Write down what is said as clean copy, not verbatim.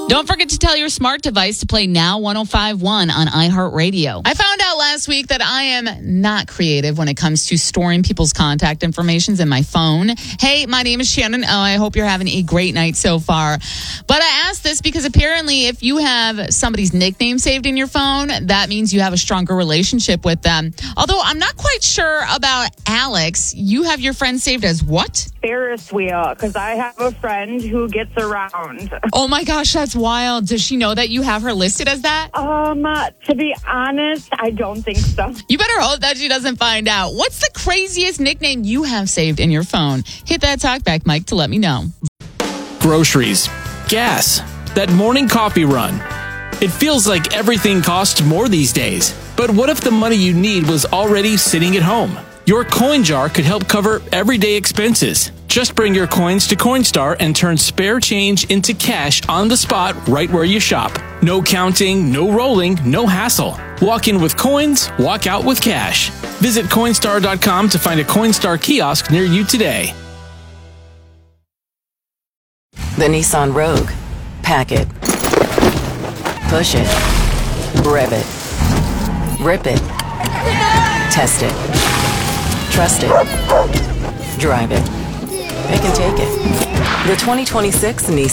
Don't forget to tell your smart device to play Now 105.1 on iHeartRadio. I found out last week that I am not creative when it comes to storing people's contact information in my phone. Hey, my name is Shannon. Oh, I hope you're having a great night so far. But I asked this because apparently if you have somebody's nickname saved in your phone, that means you have a stronger relationship with them. Although I'm not quite sure about Alex. You have your friend saved as what? Ferris wheel, because I have a friend who gets around. Oh my gosh, that's wild. Does she know that you have her listed as that? To be honest, I don't think so. You better hope that she doesn't find out. What's the craziest nickname you have saved in your phone? Hit that talkback mic to let me know. Groceries, gas, that morning coffee run. It feels like everything costs more these days. But what if the money you need was already sitting at home? Your coin jar could help cover everyday expenses. Just bring your coins to Coinstar and turn spare change into cash on the spot right where you shop. No counting, no rolling, no hassle. Walk in with coins, walk out with cash. Visit Coinstar.com to find a Coinstar kiosk near you today. The Nissan Rogue. Pack it. Push it. Rev it. Rip it. Test it. Trust it. Drive it. It can take it. The 2026 Nissan